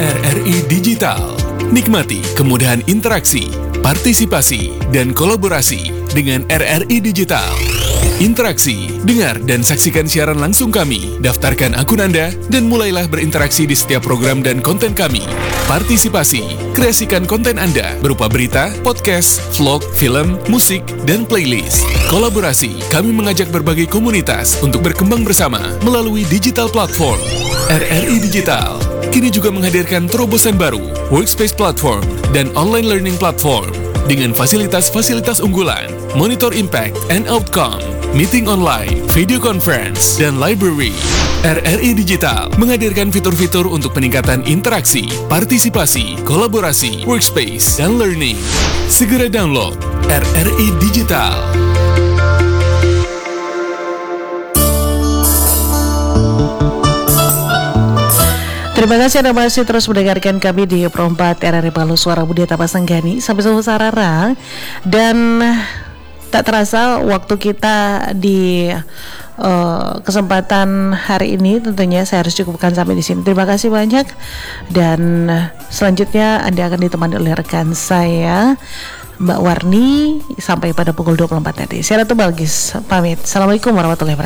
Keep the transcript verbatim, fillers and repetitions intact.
R R I Digital. Nikmati kemudahan interaksi, partisipasi, dan kolaborasi dengan R R I Digital. Interaksi, dengar dan saksikan siaran langsung kami, daftarkan akun Anda, dan mulailah berinteraksi di setiap program dan konten kami. Partisipasi, kreasikan konten Anda berupa berita, podcast, vlog, film, musik, dan playlist. Kolaborasi, kami mengajak berbagai komunitas untuk berkembang bersama melalui digital platform. R R I Digital kini juga menghadirkan terobosan baru, workspace platform, dan online learning platform dengan fasilitas-fasilitas unggulan, monitor impact and outcome, meeting online, video conference, dan library. R R I Digital menghadirkan fitur-fitur untuk peningkatan interaksi, partisipasi, kolaborasi, workspace, dan learning. Segera download R R I Digital. Terima kasih Anda masih terus mendengarkan kami di Pro empat R R I Palu Suara Budi Tapasanggani sampai Sumber Sarara. Dan tak terasa waktu kita di uh, kesempatan hari ini tentunya saya harus cukupkan sampai di sini. Terima kasih banyak, dan selanjutnya Anda akan ditemani oleh rekan saya Mbak Warni sampai pada pukul dua puluh empat nanti. Saya Ratu Balkis pamit. Assalamualaikum warahmatullahi wabarakatuh.